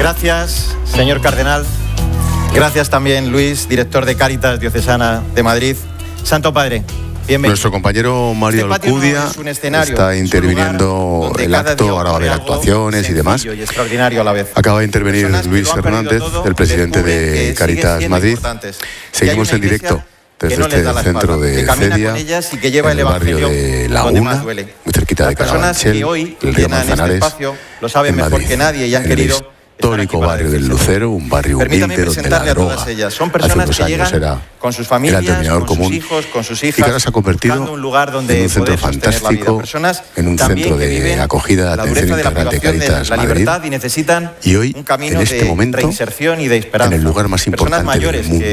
Gracias, señor cardenal. Gracias también, Luis, director de Cáritas Diocesana de Madrid. Santo Padre, bienvenido. Nuestro compañero Mario Alcudia está interviniendo el acto, ahora va a haber actuaciones y demás. Acaba de intervenir Luis Hernández, el presidente de Cáritas Madrid. Seguimos en directo desde este centro de Cedia, en el barrio de La Una, muy cerquita de Carabanchel, el río Manzanares, en Madrid, en el histórico barrio del Lucero, un barrio humilde donde la droga hace unos años era el denominador común y que ahora se ha convertido en un centro fantástico, en un centro de acogida, atención integral de Cáritas Madrid, y hoy, en este momento, en el lugar más importante del mundo.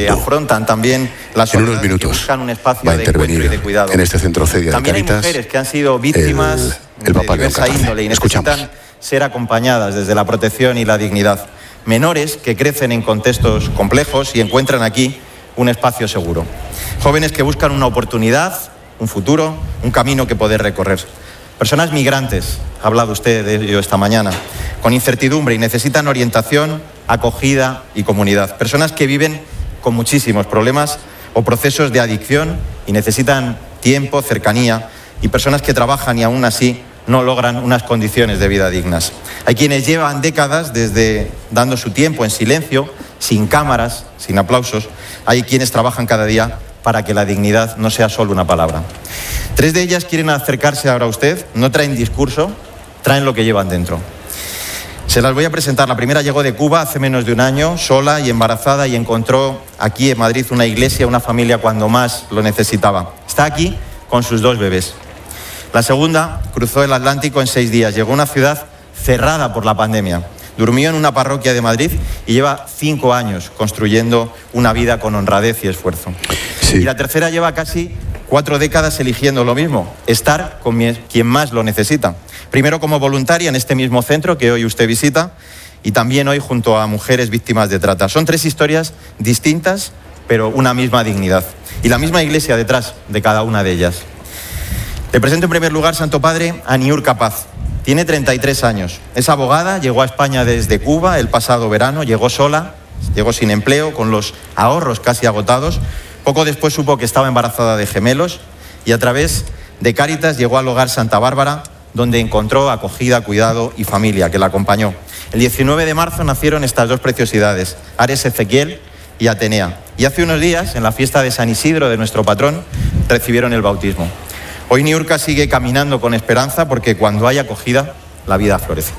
En unos minutos va a intervenir en este centro Cedia de Cáritas el Papa León XIV. Escuchamos. Ser acompañadas desde la protección y la dignidad. Menores que crecen en contextos complejos y encuentran aquí un espacio seguro. Jóvenes que buscan una oportunidad, un futuro, un camino que poder recorrer. Personas migrantes, ha hablado usted de ello esta mañana, con incertidumbre y necesitan orientación, acogida y comunidad. Personas que viven con muchísimos problemas o procesos de adicción y necesitan tiempo, cercanía, y personas que trabajan y aún así no logran unas condiciones de vida dignas. Hay quienes llevan décadas desde dando su tiempo en silencio, sin cámaras, sin aplausos. Hay quienes trabajan cada día para que la dignidad no sea solo una palabra. 3 de ellas quieren acercarse ahora a usted, no traen discurso, traen lo que llevan dentro. Se las voy a presentar. La primera llegó de Cuba hace menos de un año, sola y embarazada, y encontró aquí en Madrid una iglesia, una familia cuando más lo necesitaba. Está aquí con sus 2 bebés. La segunda cruzó el Atlántico en 6 días. Llegó a una ciudad cerrada por la pandemia. Durmió en una parroquia de Madrid y lleva 5 años construyendo una vida con honradez y esfuerzo. Sí. Y la tercera lleva casi 4 décadas eligiendo lo mismo, estar con quien más lo necesita. Primero como voluntaria en este mismo centro que hoy usted visita y también hoy junto a mujeres víctimas de trata. Son 3 historias distintas, pero una misma dignidad. Y la misma iglesia detrás de cada una de ellas. Le presento en primer lugar, Santo Padre, a Niurka Paz. Tiene 33 años. Es abogada, llegó a España desde Cuba el pasado verano, llegó sola, llegó sin empleo, con los ahorros casi agotados. Poco después supo que estaba embarazada de gemelos y a través de Cáritas llegó al hogar Santa Bárbara, donde encontró acogida, cuidado y familia que la acompañó. El 19 de marzo nacieron estas 2 preciosidades, Ares Ezequiel y Atenea. Y hace unos días, en la fiesta de San Isidro de nuestro patrón, recibieron el bautismo. Hoy Niurka sigue caminando con esperanza porque cuando hay acogida, la vida florece.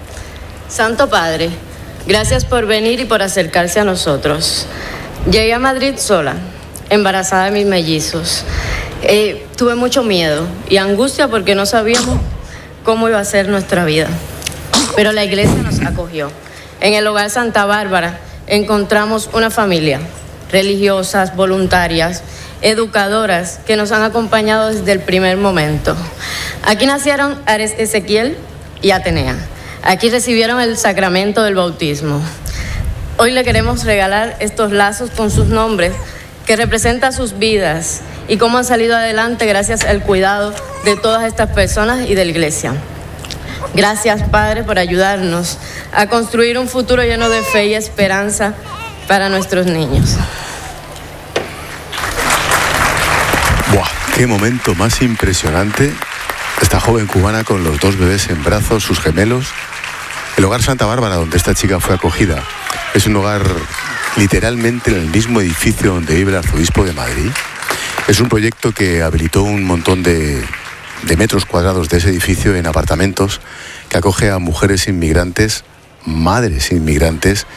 Santo Padre, gracias por venir y por acercarse a nosotros. Llegué a Madrid sola, embarazada de mis mellizos. Tuve mucho miedo y angustia porque no sabíamos cómo iba a ser nuestra vida. Pero la iglesia nos acogió. En el hogar Santa Bárbara encontramos una familia, religiosas, voluntarias, educadoras que nos han acompañado desde el primer momento. Aquí nacieron Ares Ezequiel y Atenea. Aquí recibieron el sacramento del bautismo. Hoy le queremos regalar estos lazos con sus nombres que representan sus vidas y cómo han salido adelante gracias al cuidado de todas estas personas y de la iglesia. Gracias, Padre, por ayudarnos a construir un futuro lleno de fe y esperanza para nuestros niños. ¡Buah! ¡Qué momento más impresionante! Esta joven cubana con los 2 bebés en brazos, sus gemelos. El hogar Santa Bárbara, donde esta chica fue acogida, es un hogar literalmente en el mismo edificio donde vive el arzobispo de Madrid. Es un proyecto que habilitó un montón de metros cuadrados de ese edificio en apartamentos que acoge a mujeres inmigrantes, madres inmigrantes,